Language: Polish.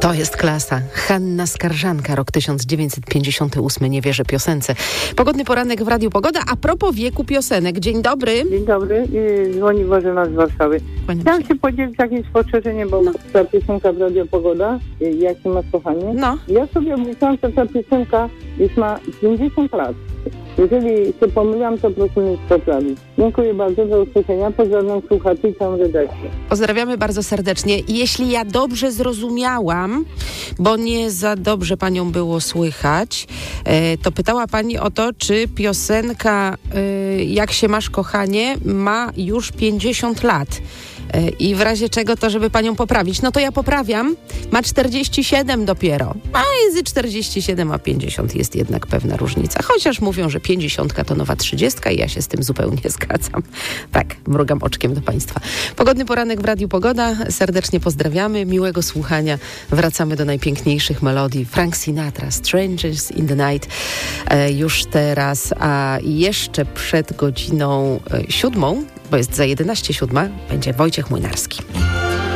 To jest klasa. Hanna Skarżanka, rok 1958, nie wierzę piosence. Pogodny poranek w Radiu Pogoda. A propos wieku piosenek. Dzień dobry. Dzień dobry. Dzwoni Bożena z Warszawy. Chciałam się podzielić jakimś spostrzeżeniem, bo ta piosenka w Radio Pogoda, jakie masz kochanie. No. Ja sobie obliczałam, że ta piosenka już ma 50 lat. Jeżeli się pomyliłam, to proszę mnie poprawić. Dziękuję bardzo, do usłyszenia. Pozdrawiam słuchaczy i całą redakcję. Pozdrawiamy bardzo serdecznie. Jeśli ja dobrze zrozumiałam, bo nie za dobrze panią było słychać, to pytała pani o to, czy piosenka Jak się masz, kochanie, ma już 50 lat. I w razie czego to, żeby panią poprawić. No to ja poprawiam. Ma 47 dopiero. A między 47 a 50 jest jednak pewna różnica. Chociaż mówią, że 50 to nowa 30 i ja się z tym zupełnie zgadzam. Tak, mrugam oczkiem do państwa. Pogodny poranek w Radiu Pogoda. Serdecznie pozdrawiamy. Miłego słuchania. Wracamy do najpiękniejszych melodii. Frank Sinatra, Strangers in the Night. Już teraz, a jeszcze przed godziną 7, bo jest za 11:07, będzie Wojciech Młynarski.